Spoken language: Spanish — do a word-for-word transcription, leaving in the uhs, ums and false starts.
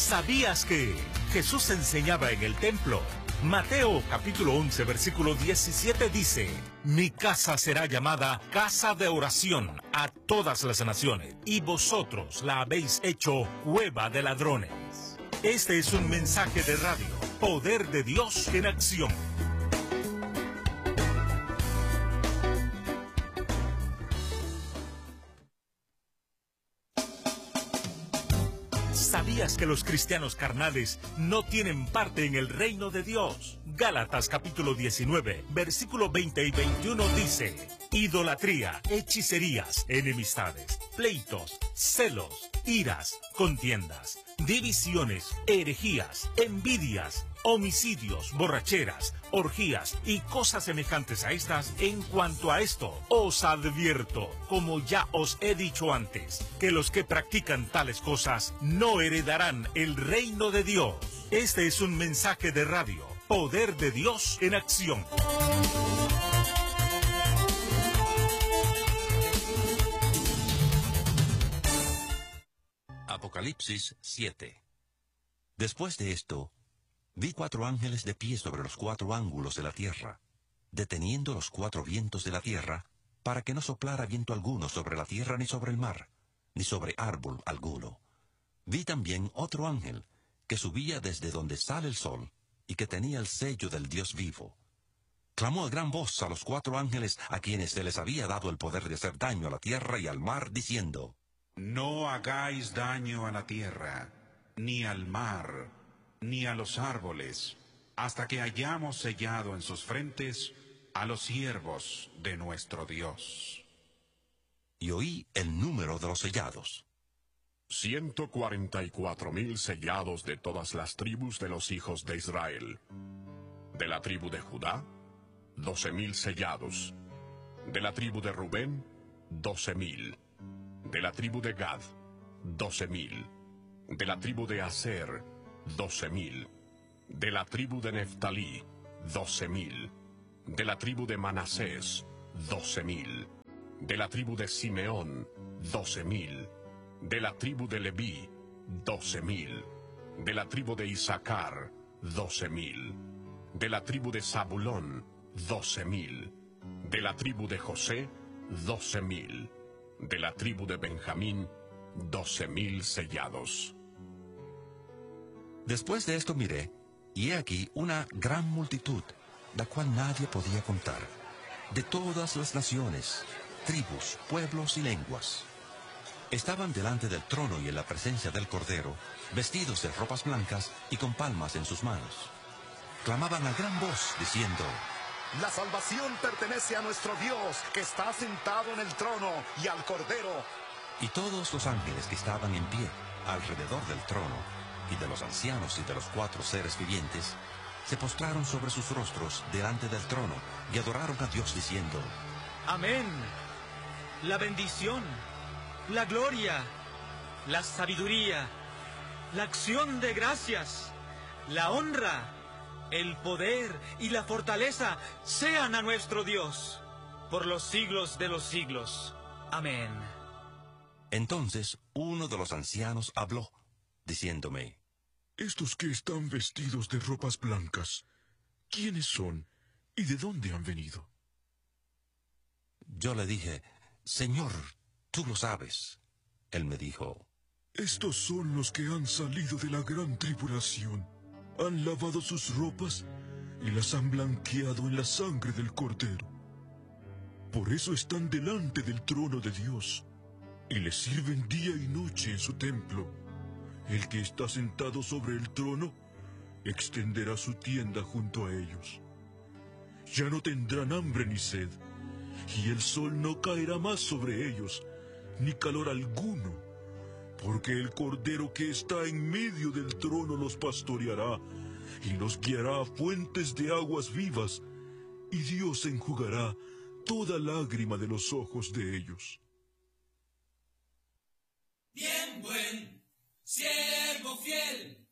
¿Sabías que Jesús enseñaba en el templo? Mateo capítulo once versículo diecisiete dice: Mi casa será llamada casa de oración a todas las naciones, y vosotros la habéis hecho cueva de ladrones. Este es un mensaje de radio, Poder de Dios en acción. ¿Sabías que los cristianos carnales no tienen parte en el reino de Dios? Gálatas capítulo diecinueve, versículo veinte y veintiuno dice: Idolatría, hechicerías, enemistades, pleitos, celos, iras, contiendas, divisiones, herejías, envidias, homicidios, borracheras, orgías y cosas semejantes a estas. En cuanto a esto, os advierto, como ya os he dicho antes, que los que practican tales cosas no heredarán el reino de Dios. Este es un mensaje de radio, Poder de Dios en acción. Apocalipsis siete. Después de esto, vi cuatro ángeles de pie sobre los cuatro ángulos de la tierra, deteniendo los cuatro vientos de la tierra, para que no soplara viento alguno sobre la tierra ni sobre el mar, ni sobre árbol alguno. Vi también otro ángel, que subía desde donde sale el sol, y que tenía el sello del Dios vivo. Clamó a gran voz a los cuatro ángeles a quienes se les había dado el poder de hacer daño a la tierra y al mar, diciendo: No hagáis daño a la tierra, ni al mar, ni a los árboles, hasta que hayamos sellado en sus frentes a los siervos de nuestro Dios. Y oí el número de los sellados: Ciento cuarenta y cuatro mil sellados de todas las tribus de los hijos de Israel. De la tribu de Judá, doce mil sellados. De la tribu de Rubén, doce mil. De la tribu de Gad, doce mil. De la tribu de Aser, doce mil. De la tribu de Neftalí, doce mil. De la tribu de Manasés, doce mil. De la tribu de Simeón, doce mil. De la tribu de Leví, doce mil. De la tribu de Isaacar, doce mil. De la tribu de Zabulón, doce mil. De la tribu de José, doce mil. De la tribu de Benjamín, doce mil sellados. Después de esto miré, y he aquí una gran multitud, la cual nadie podía contar, de todas las naciones, tribus, pueblos y lenguas. Estaban delante del trono y en la presencia del Cordero, vestidos de ropas blancas y con palmas en sus manos. Clamaban a gran voz, diciendo: La salvación pertenece a nuestro Dios, que está sentado en el trono, y al Cordero. Y todos los ángeles que estaban en pie alrededor del trono, y de los ancianos y de los cuatro seres vivientes, se postraron sobre sus rostros delante del trono, y adoraron a Dios diciendo: Amén. La bendición, la gloria, la sabiduría, la acción de gracias, la honra, el poder y la fortaleza sean a nuestro Dios, por los siglos de los siglos. Amén. Entonces uno de los ancianos habló, diciéndome: Estos que están vestidos de ropas blancas, ¿quiénes son y de dónde han venido? Yo le dije: Señor, tú lo sabes. Él me dijo: Estos son los que han salido de la gran tribulación. Han lavado sus ropas y las han blanqueado en la sangre del Cordero. Por eso están delante del trono de Dios y le sirven día y noche en su templo. El que está sentado sobre el trono extenderá su tienda junto a ellos. Ya no tendrán hambre ni sed, y el sol no caerá más sobre ellos, ni calor alguno, porque el Cordero que está en medio del trono los pastoreará y los guiará a fuentes de aguas vivas, y Dios enjugará toda lágrima de los ojos de ellos. Bien buen siervo fiel,